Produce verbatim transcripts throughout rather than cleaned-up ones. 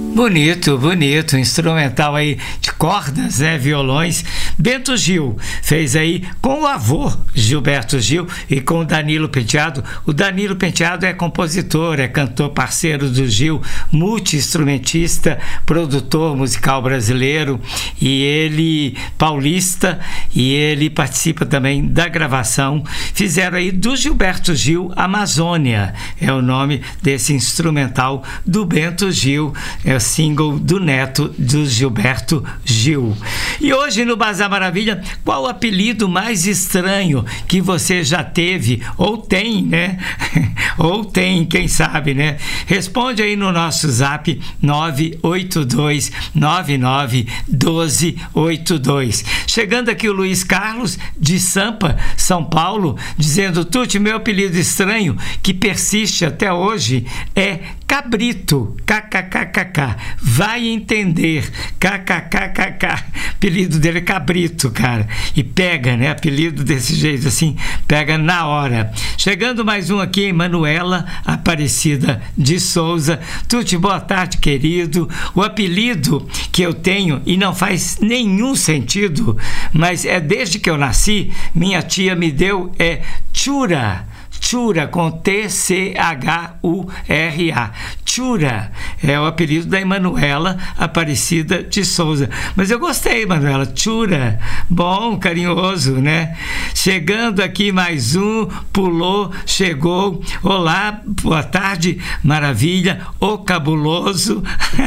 Bonito, bonito, instrumental aí de cordas, né, violões. Bento Gil fez aí com o avô Gilberto Gil e com o Danilo Penteado. O Danilo Penteado é compositor, é cantor parceiro do Gil, multi-instrumentista, produtor musical brasileiro, e ele paulista, e ele participa também da gravação. Fizeram aí do Gilberto Gil Amazônia, é o nome desse instrumental do Bento Gil, é o single do neto do Gilberto Gil. E hoje no Bazar Maravilha, qual o apelido mais estranho que você já teve ou tem, né? Ou tem, quem sabe, né? Responde aí no nosso zap nove oito dois nove nove um dois oito dois. Chegando aqui o Luiz Carlos de Sampa, São Paulo, dizendo: Tuti, meu apelido estranho que persiste até hoje é Cabrito, kkkk, vai entender, kkkk, apelido dele é Cabrito, cara, e pega, né, apelido desse jeito assim, pega na hora. Chegando mais um aqui, Manuela Aparecida de Souza. Tuti, boa tarde, querido. O apelido que eu tenho, e não faz nenhum sentido, mas é desde que eu nasci, minha tia me deu, é Tchura. Tchura, com T C H U R A. Tchura é o apelido da Emanuela Aparecida de Souza. Mas eu gostei, Emanuela. Tchura, bom, carinhoso, né? Chegando aqui mais um, pulou, chegou. Olá, boa tarde, maravilha, o cabuloso.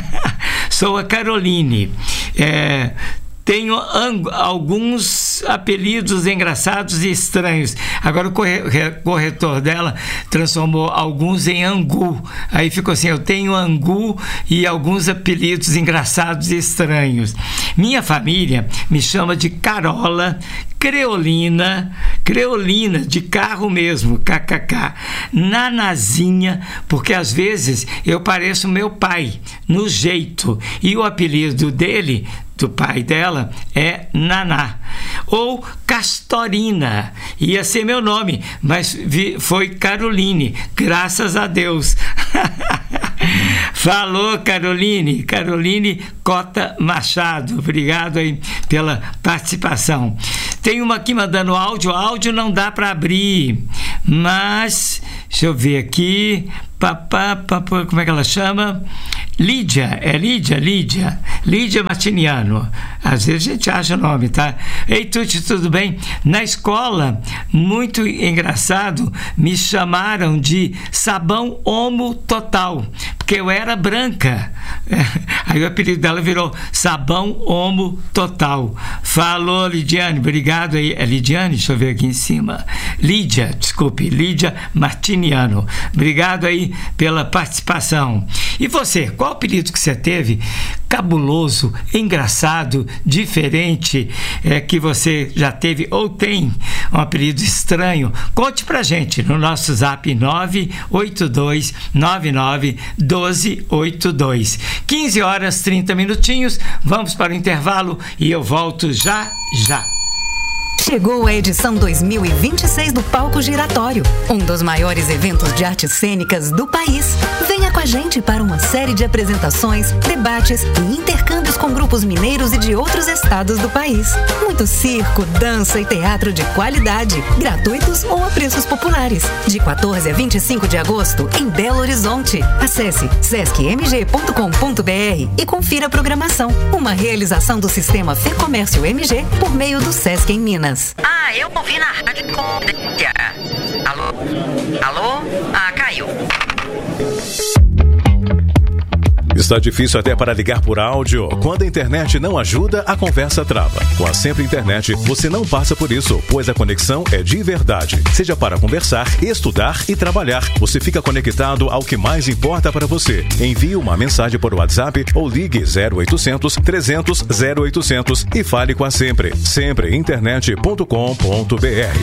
Sou a Caroline. É... Tenho alguns apelidos engraçados e estranhos. Agora o corretor dela transformou alguns em Angu. Aí ficou assim: eu tenho Angu e alguns apelidos engraçados e estranhos. Minha família me chama de Carola, Creolina, Creolina, de carro mesmo, kkk, Nanazinha, porque às vezes eu pareço meu pai, no jeito, e o apelido dele, do pai dela, é Naná. Ou Castorina, ia ser meu nome, mas vi, foi Caroline, graças a Deus. Falou, Caroline, Caroline Cota Machado, obrigado aí pela participação. Tem uma aqui mandando áudio, áudio não dá para abrir, mas deixa eu ver aqui, papá, papá, como é que ela chama? Lídia, é Lídia, Lídia, Lídia Martiniano. Às vezes a gente acha o nome, tá? Ei, Tuti, tudo bem? Na escola, muito engraçado, me chamaram de Sabão Homo Total, porque eu era branca. Aí o apelido dela virou Sabão Homo Total. Falou, Lidiane, obrigado aí. É Lidiane? Deixa eu ver aqui em cima. Lídia, desculpe, Lídia Martiniano. Obrigado aí pela participação. E você, qual o apelido que você teve? Cabuloso, engraçado, diferente, é, que você já teve ou tem um apelido estranho? Conte pra gente no nosso zap nove oito dois nove nove um dois oito dois. quinze horas, trinta minutinhos, vamos para o intervalo e eu volto já, já. Chegou a edição dois mil e vinte e seis do Palco Giratório, um dos maiores eventos de artes cênicas do país. Venha com a gente para uma série de apresentações, debates e intercâmbios com grupos mineiros e de outros estados do país. Muito circo, dança e teatro de qualidade, gratuitos ou a preços populares. De quatorze a vinte e cinco de agosto, em Belo Horizonte. Acesse sesc m g ponto com ponto b r e confira a programação. Uma realização do Sistema Fê Comércio M G por meio do Sesc em Minas. Ah, eu ouvi na rádio Condência. Alô? Alô? Ah, caiu. Está difícil até para ligar por áudio? Quando a internet não ajuda, a conversa trava. Com a Sempre Internet, você não passa por isso, pois a conexão é de verdade. Seja para conversar, estudar e trabalhar, você fica conectado ao que mais importa para você. Envie uma mensagem por WhatsApp ou ligue zero oitocentos, trezentos, zero oitocentos e fale com a Sempre. sempre internet ponto com ponto b r.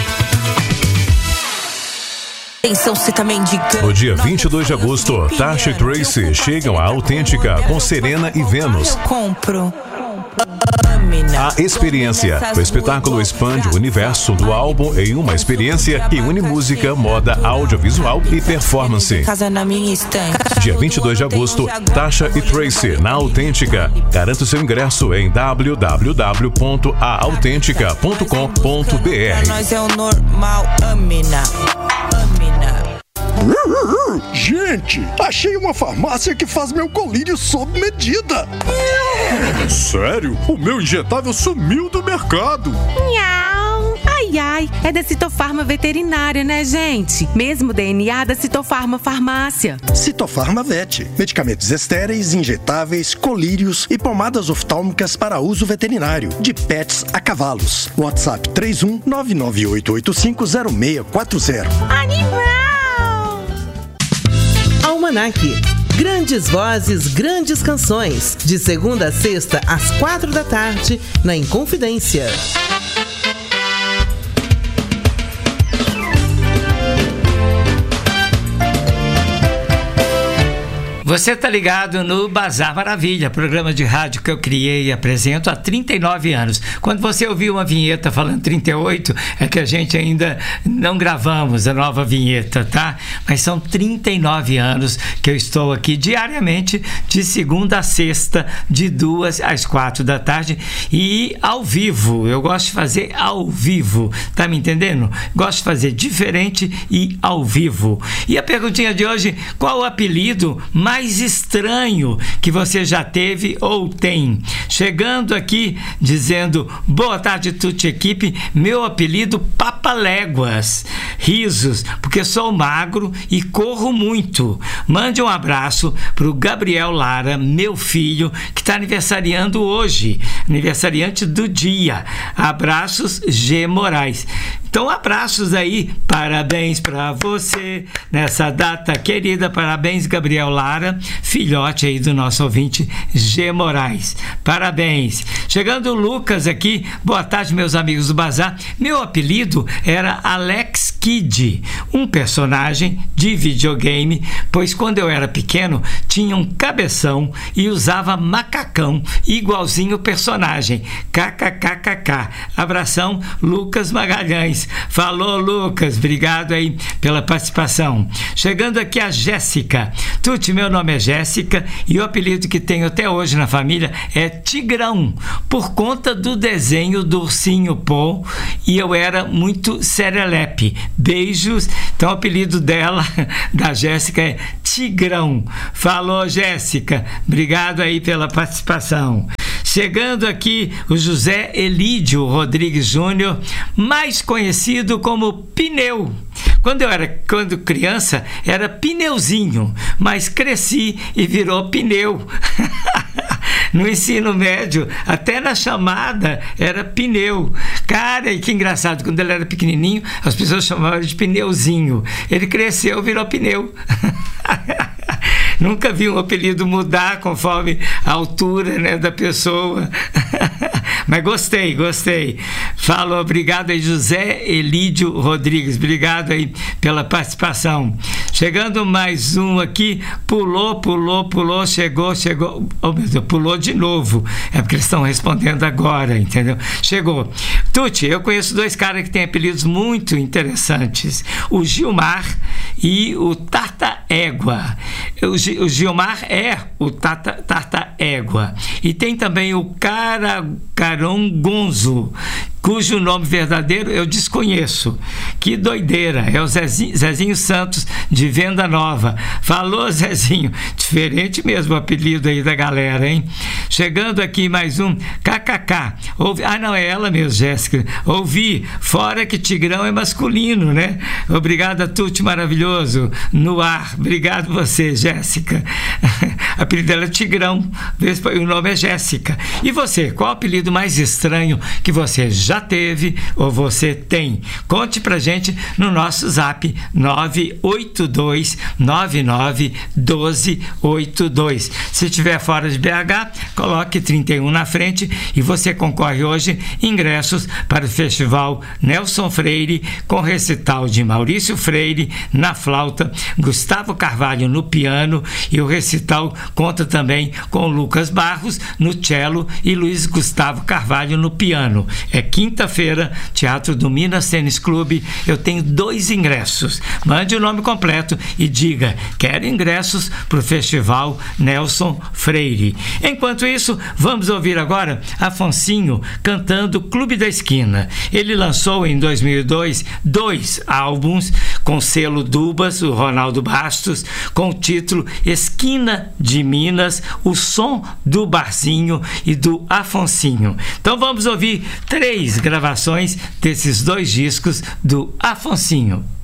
No dia vinte e dois de agosto, Tasha e Tracy chegam à Autêntica com Serena e Vênus. Eu compro. Lâmina, A experiência. O espetáculo expande o universo do álbum em uma experiência que une música, moda, audiovisual e performance. Dia vinte e dois de agosto, Tasha e Tracy, na Autêntica. Garanta o seu ingresso em w w w ponto a autêntica ponto com ponto b r. Nós é o normal, Amina. Amina. Gente, achei uma farmácia que faz meu colírio sob medida. Sério? O meu injetável sumiu do mercado. Nhau. Ai, ai, é da Citofarma Veterinária, né, gente? Mesmo D N A da Citofarma Farmácia. Citofarma Vet. Medicamentos estéreis, injetáveis, colírios e pomadas oftálmicas para uso veterinário. De pets a cavalos. WhatsApp três um nove nove oito oito cinco zero seis quatro zero. Animal! Almanac. Grandes vozes, grandes canções. De segunda a sexta, às quatro da tarde, na Inconfidência. Você está ligado no Bazar Maravilha, programa de rádio que eu criei e apresento há trinta e nove anos. Quando você ouviu uma vinheta falando trinta e oito, é que a gente ainda não gravamos a nova vinheta, tá? Mas são trinta e nove anos que eu estou aqui diariamente, de segunda a sexta, de duas às quatro da tarde e ao vivo. Eu gosto de fazer ao vivo, tá me entendendo? Gosto de fazer diferente e ao vivo. E a perguntinha de hoje, qual o apelido mais mais estranho que você já teve ou tem? Chegando aqui dizendo, boa tarde, Tuti Equipe, meu apelido Papaléguas. Risos, porque sou magro e corro muito. Mande um abraço pro Gabriel Lara, meu filho, que está aniversariando hoje, aniversariante do dia. Abraços, G. Moraes. Então, abraços aí, parabéns para você nessa data querida, parabéns, Gabriel Lara, filhote aí do nosso ouvinte G. Moraes, parabéns. Chegando o Lucas aqui, boa tarde, meus amigos do Bazar. Meu apelido era Alex Kidd, um personagem de videogame, pois quando eu era pequeno tinha um cabeção e usava macacão igualzinho o personagem. Kkkk. Abração, Lucas Magalhães. Falou, Lucas, obrigado aí pela participação. Chegando aqui a Jéssica. Tuti, meu nome é Jéssica e o apelido que tenho até hoje na família é Tigrão, por conta do desenho do Ursinho Pô, e eu era muito serelepe. Beijos. Então o apelido dela, da Jéssica, é Tigrão. Falou, Jéssica, obrigado aí pela participação. Chegando aqui o José Elídio Rodrigues Júnior, mais conhecido como Pneu. Quando eu era quando criança, era Pneuzinho, mas cresci e virou Pneu. No ensino médio, até na chamada, era Pneu. Cara, e que engraçado, quando ele era pequenininho, as pessoas chamavam de Pneuzinho. Ele cresceu, virou Pneu. Nunca vi um apelido mudar conforme a altura, né, da pessoa. Mas gostei, gostei. Falou, obrigado aí, José Elídio Rodrigues. Obrigado aí pela participação. Chegando mais um aqui, pulou, pulou, pulou, chegou, chegou. Oh, meu Deus, pulou de novo. É porque eles estão respondendo agora, entendeu? Chegou. Tuti, eu conheço dois caras que têm apelidos muito interessantes. O Gilmar e o Tarta Égua. O O Gilmar é o Tata, Tarta Égua. E tem também o Caracarongonzo, cujo nome verdadeiro eu desconheço. Que doideira, é o Zezinho, Zezinho Santos, de Venda Nova. Falou, Zezinho, diferente mesmo o apelido aí da galera, hein? Chegando aqui mais um, K K K. Ouvi, ah, não, é ela mesmo, Jéssica. Ouvi, fora que Tigrão é masculino, né? Obrigado a Tuti, maravilhoso, no ar. Obrigado você, Jéssica. O apelido dela é Tigrão, o nome é Jéssica. E você, qual o apelido mais estranho que você já já teve ou você tem? Conte pra gente no nosso zap nove oito dois nove nove um dois oito dois. Se estiver fora de B H, coloque trinta e um na frente e você concorre hoje ingressos para o Festival Nelson Freire, com recital de Maurício Freire na flauta, Gustavo Carvalho no piano, e o recital conta também com Lucas Barros no cello e Luiz Gustavo Carvalho no piano. É quinta-feira, Teatro do Minas Tênis Clube. Eu tenho dois ingressos. Mande o nome completo e diga: quero ingressos para o Festival Nelson Freire. Enquanto isso, vamos ouvir agora Afonsinho cantando Clube da Esquina. Ele lançou em dois mil e dois dois álbuns com selo Dubas, o Ronaldo Bastos, com o título Esquina de Minas, o som do barzinho e do Afonsinho. Então vamos ouvir três gravações desses dois discos do Afonsinho.